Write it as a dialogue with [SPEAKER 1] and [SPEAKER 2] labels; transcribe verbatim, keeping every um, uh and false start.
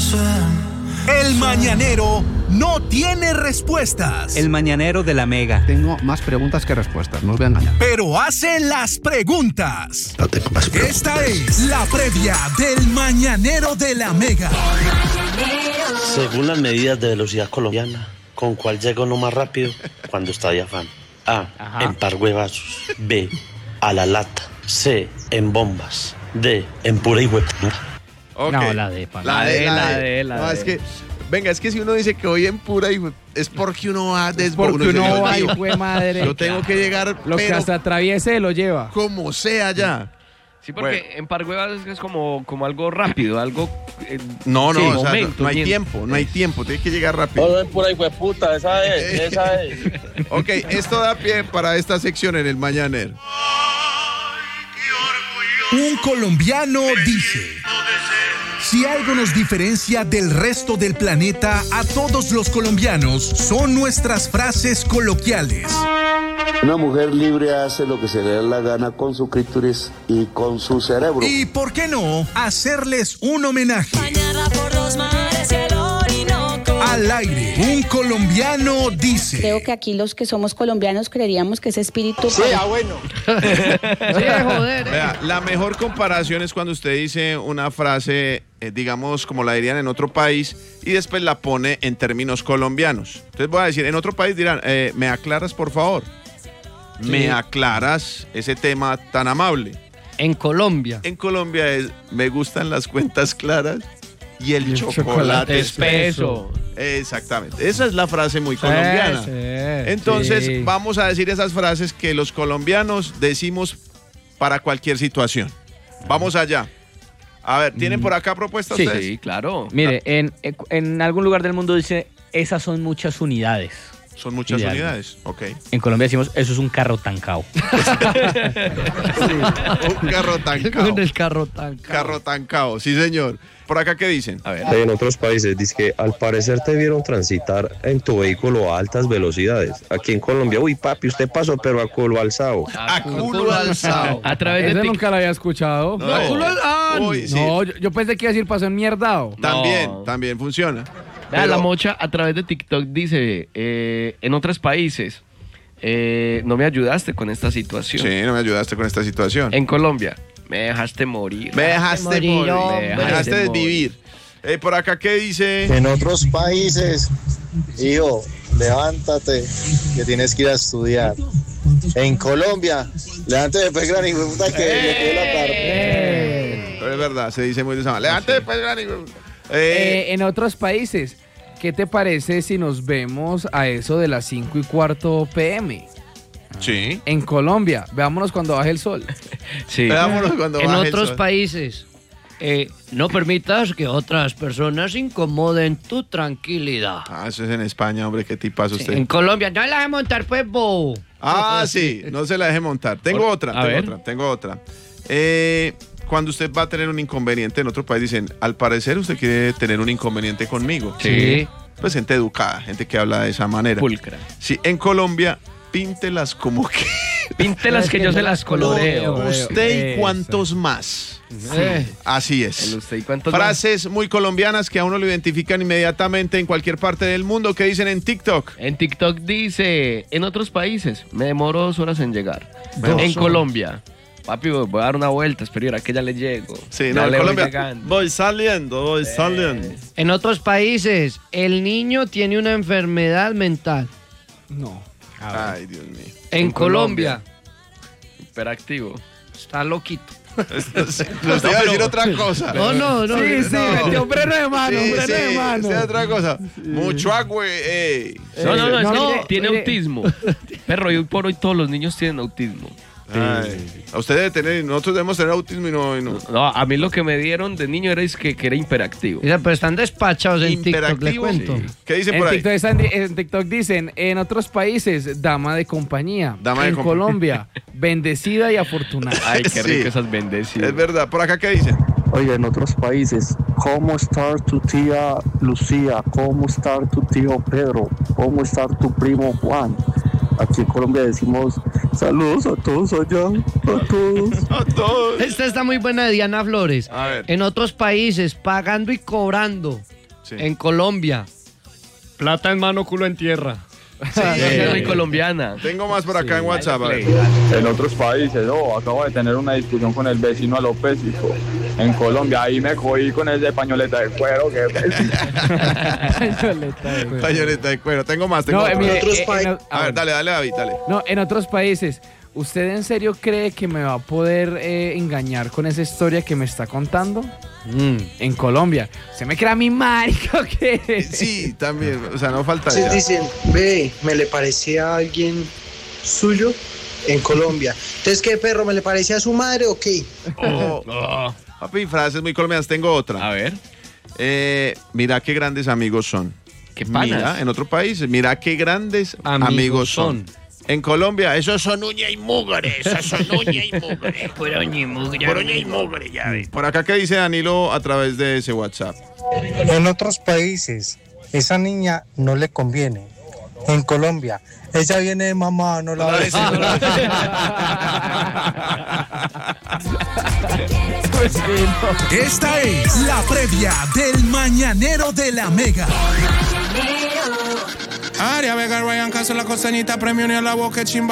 [SPEAKER 1] El mañanero no tiene respuestas.
[SPEAKER 2] El mañanero de la Mega.
[SPEAKER 3] Tengo más preguntas que respuestas, no os voy a engañar.
[SPEAKER 1] Pero hace las preguntas.
[SPEAKER 3] No tengo más preguntas.
[SPEAKER 1] Esta es la previa del mañanero de la Mega.
[SPEAKER 4] Según las medidas de velocidad colombiana, ¿con cuál llega uno más rápido cuando está de afán? A. Ajá. En parhuevazos. B. A la lata. C. En bombas. D. En pura hijueputa.
[SPEAKER 5] Okay.
[SPEAKER 6] No, la D, pa.
[SPEAKER 5] La D, la D,
[SPEAKER 6] la
[SPEAKER 5] no,
[SPEAKER 6] D.
[SPEAKER 5] es que, venga, es que si uno dice que voy en pura y es porque uno va desbordado.
[SPEAKER 6] Porque uno va, hijo de madre.
[SPEAKER 5] Yo tengo que llegar,
[SPEAKER 6] lo que hasta atraviese lo lleva.
[SPEAKER 5] Como sea ya.
[SPEAKER 7] Sí, porque bueno. En parhuevas es como, como algo rápido, algo... Eh,
[SPEAKER 5] no, no,
[SPEAKER 7] sí,
[SPEAKER 5] o sea,
[SPEAKER 7] momento,
[SPEAKER 5] no, no hay
[SPEAKER 7] bien.
[SPEAKER 5] tiempo, no hay tiempo, tiene que llegar rápido.
[SPEAKER 4] Todo en pura hijueputa, esa es, esa es.
[SPEAKER 5] Ok, esto da pie para esta sección en el Mañanero.
[SPEAKER 1] Un colombiano dice: si algo nos diferencia del resto del planeta a todos los colombianos, son nuestras frases coloquiales.
[SPEAKER 8] Una mujer libre hace lo que se le da la gana con su clítoris y con su cerebro.
[SPEAKER 1] Y por qué no hacerles un homenaje.
[SPEAKER 9] Bañada por dos mares y el Orinoco.
[SPEAKER 1] Al aire, un colombiano dice:
[SPEAKER 10] creo que aquí los que somos colombianos creeríamos que ese espíritu...
[SPEAKER 4] Sí, ah, bueno.
[SPEAKER 6] Sí, joder.
[SPEAKER 5] Vea, la mejor comparación es cuando usted dice una frase, eh, digamos, como la dirían en otro país, y después la pone en términos colombianos. Entonces voy a decir, en otro país dirán, eh, ¿me aclaras, por favor? Sí. ¿Me aclaras ese tema tan amable?
[SPEAKER 6] En Colombia.
[SPEAKER 5] En Colombia es, me gustan las cuentas claras y el,
[SPEAKER 6] y el
[SPEAKER 5] chocolate,
[SPEAKER 6] chocolate
[SPEAKER 5] espeso. Exactamente. Esa es la frase muy
[SPEAKER 6] sí,
[SPEAKER 5] colombiana.
[SPEAKER 6] Sí,
[SPEAKER 5] Entonces,
[SPEAKER 6] sí.
[SPEAKER 5] vamos a decir esas frases que los colombianos decimos para cualquier situación. Vamos allá. A ver, ¿tienen por acá propuestas
[SPEAKER 7] sí,
[SPEAKER 5] ustedes?
[SPEAKER 7] Sí, claro.
[SPEAKER 2] Mire, en, en algún lugar del mundo dice, esas son muchas unidades.
[SPEAKER 5] Son muchas
[SPEAKER 2] Ideal.
[SPEAKER 5] unidades, ok.
[SPEAKER 2] En Colombia decimos, eso es un carro tancao.
[SPEAKER 5] Sí, un carro tancao.
[SPEAKER 6] Con el carro tancao.
[SPEAKER 5] Carro tancao, sí señor. ¿Por acá qué dicen?
[SPEAKER 7] A ver.
[SPEAKER 11] En otros países dice que al parecer te vieron transitar en tu vehículo a altas velocidades. Aquí en Colombia, uy papi, usted pasó pero a culo alzado.
[SPEAKER 5] A culo alzado.
[SPEAKER 7] A través de
[SPEAKER 6] Ese
[SPEAKER 7] tic-
[SPEAKER 6] nunca lo había escuchado.
[SPEAKER 5] No.
[SPEAKER 6] A culo alzado.
[SPEAKER 5] Uy, sí.
[SPEAKER 6] No, yo, yo pensé que iba a decir pasó en mierdao.
[SPEAKER 5] También,
[SPEAKER 7] No.
[SPEAKER 5] también funciona.
[SPEAKER 7] Vea,
[SPEAKER 5] Pero-
[SPEAKER 7] la mocha a través de TikTok dice, eh, en otros países, eh, no me ayudaste con esta situación.
[SPEAKER 5] Sí, no me ayudaste con esta situación.
[SPEAKER 7] En Colombia, me dejaste morir.
[SPEAKER 5] Me dejaste
[SPEAKER 6] morir,
[SPEAKER 5] morir,
[SPEAKER 6] hombre.
[SPEAKER 5] me dejaste desvivir. Eh, por acá, ¿qué dice?
[SPEAKER 8] En otros países, hijo, levántate, que tienes que ir a estudiar. En Colombia, levántate pues, gran hijo de puta, que le quedó la tarde.
[SPEAKER 5] Pero es verdad, se dice muy de esa manera. Levántate, pues, gran hijo.
[SPEAKER 6] Eh,
[SPEAKER 5] Eh,
[SPEAKER 6] en otros países, ¿qué te parece si nos vemos a eso de las cinco y cuarto pm?
[SPEAKER 5] sí.
[SPEAKER 6] En Colombia, veámonos cuando baje el sol.
[SPEAKER 7] Sí.
[SPEAKER 5] Veámonos cuando
[SPEAKER 12] En
[SPEAKER 5] baje el
[SPEAKER 12] otros
[SPEAKER 5] sol.
[SPEAKER 12] países, eh, no permitas que otras personas incomoden tu tranquilidad.
[SPEAKER 5] Ah, eso es en España, hombre, qué tipazo usted.
[SPEAKER 12] En Colombia, no la dejes montar, pues, bo.
[SPEAKER 5] Ah, sí, no se la deje montar. Tengo
[SPEAKER 7] Por-
[SPEAKER 5] otra,
[SPEAKER 7] a
[SPEAKER 5] tengo
[SPEAKER 7] ver.
[SPEAKER 5] otra, tengo otra. Eh, cuando usted va a tener un inconveniente en otro país, dicen, al parecer usted quiere tener un inconveniente conmigo.
[SPEAKER 7] Sí.
[SPEAKER 5] Pues gente educada, gente que habla de esa manera.
[SPEAKER 7] Pulcra.
[SPEAKER 5] Sí, en Colombia, píntelas como que...
[SPEAKER 7] Píntelas que yo se las coloreo.
[SPEAKER 6] coloreo.
[SPEAKER 5] Usted y
[SPEAKER 6] Eso.
[SPEAKER 5] cuántos más.
[SPEAKER 6] Eh.
[SPEAKER 5] Así
[SPEAKER 7] El
[SPEAKER 5] es.
[SPEAKER 7] usted y cuántos más.
[SPEAKER 5] Frases muy colombianas que a uno lo identifican inmediatamente en cualquier parte del mundo. ¿Qué dicen en TikTok?
[SPEAKER 7] En TikTok dice, en otros países, me demoro dos horas en llegar.
[SPEAKER 5] Dos
[SPEAKER 7] en
[SPEAKER 5] horas.
[SPEAKER 7] Colombia, papi, voy a dar una vuelta, espero a que ya le llego.
[SPEAKER 5] Sí,
[SPEAKER 7] Ya
[SPEAKER 5] no, en
[SPEAKER 7] le voy
[SPEAKER 5] Colombia.
[SPEAKER 7] llegando.
[SPEAKER 5] Voy saliendo, voy saliendo.
[SPEAKER 12] En otros países, el niño tiene una enfermedad mental.
[SPEAKER 6] No.
[SPEAKER 5] Ay, Dios mío.
[SPEAKER 12] En,
[SPEAKER 7] En
[SPEAKER 12] Colombia,
[SPEAKER 7] Colombia. Hiperactivo.
[SPEAKER 12] está loquito.
[SPEAKER 5] Nos iba a decir otra cosa.
[SPEAKER 12] No, no, no.
[SPEAKER 6] Sí, sí,
[SPEAKER 5] No.
[SPEAKER 6] metió freno de mano,
[SPEAKER 5] Sí,
[SPEAKER 6] freno
[SPEAKER 5] sí,
[SPEAKER 6] de mano.
[SPEAKER 5] sí, otra cosa. Mucho agua, ey.
[SPEAKER 7] No, no, no, es
[SPEAKER 6] no,
[SPEAKER 7] que
[SPEAKER 6] mire,
[SPEAKER 7] tiene
[SPEAKER 6] mire.
[SPEAKER 7] autismo. Perro, y hoy por hoy todos los niños tienen autismo.
[SPEAKER 5] Ay, a usted debe tener, nosotros debemos tener autismo y no. Y no.
[SPEAKER 7] No, a mí lo que me dieron de niño era es que, que era hiperactivo.
[SPEAKER 12] Mira, pero están despachados en TikTok, le
[SPEAKER 5] Hiperactivo.
[SPEAKER 12] cuento.
[SPEAKER 5] Sí. ¿Qué dicen
[SPEAKER 6] En
[SPEAKER 5] por ahí?
[SPEAKER 6] TikTok, están- en TikTok dicen, en otros países, dama de compañía.
[SPEAKER 5] Dama de
[SPEAKER 6] en
[SPEAKER 5] compa-
[SPEAKER 6] Colombia, bendecida y afortunada.
[SPEAKER 7] Ay, qué
[SPEAKER 5] Sí.
[SPEAKER 7] rico esas bendecidas.
[SPEAKER 5] Es verdad. ¿Por acá qué dicen?
[SPEAKER 8] Oye, en otros países, ¿cómo está tu tía Lucía? ¿Cómo está tu tío Pedro? ¿Cómo está tu primo Juan? Aquí en Colombia decimos saludos a todos allá, a todos.
[SPEAKER 5] A todos.
[SPEAKER 12] Esta está muy buena de Diana Flores.
[SPEAKER 5] A ver.
[SPEAKER 12] En otros países, pagando y cobrando.
[SPEAKER 5] Sí.
[SPEAKER 12] En Colombia, plata en mano, culo en tierra.
[SPEAKER 7] Sí, es muy colombiana.
[SPEAKER 5] Tengo más por acá en WhatsApp. A ver.
[SPEAKER 13] En otros países, oh, acabo de tener una discusión con el vecino alopésico. En Colombia, ahí me cogí con ese pañoleta de cuero. Que...
[SPEAKER 6] Pañoleta de cuero.
[SPEAKER 5] Pañoleta de cuero. Tengo más, tengo
[SPEAKER 6] No,
[SPEAKER 5] más.
[SPEAKER 6] mire,
[SPEAKER 5] Otros
[SPEAKER 6] eh,
[SPEAKER 5] pa-
[SPEAKER 6] en o-
[SPEAKER 5] a ver, dale, dale, David, dale.
[SPEAKER 6] No, en otros países, ¿usted en serio cree que me va a poder eh, engañar con esa historia que me está contando? Mm, en Colombia. ¿Se me crea mi marica o qué?
[SPEAKER 5] Sí, también. O sea, no falta
[SPEAKER 14] Ustedes
[SPEAKER 5] ya.
[SPEAKER 14] dicen, ve, me le parecía a alguien suyo en Colombia. Entonces, ¿qué perro? ¿Me le parecía a su madre o qué?
[SPEAKER 5] Oh, oh. Papi, frases muy colombianas. Tengo otra.
[SPEAKER 7] A ver.
[SPEAKER 5] Eh, mira qué grandes amigos son.
[SPEAKER 7] ¿Qué panas?
[SPEAKER 5] Mira, en otro país, mira qué grandes
[SPEAKER 12] Amigos
[SPEAKER 5] amigos, son.
[SPEAKER 12] son.
[SPEAKER 5] En Colombia, esos son uña y mugre, esos son uña y mugre.
[SPEAKER 12] Por uña y mugre.
[SPEAKER 5] Por uña y mugre, ya ve. Por acá, ¿qué dice Danilo a través de ese WhatsApp?
[SPEAKER 15] En otros países, esa niña no le conviene. En Colombia, ella viene de mamá, no la ves.
[SPEAKER 1] Esta es la previa del Mañanero de la Mega.
[SPEAKER 16] Aria Vega, Ryan Castro, la costeñita, premio ni a la boca, chimba.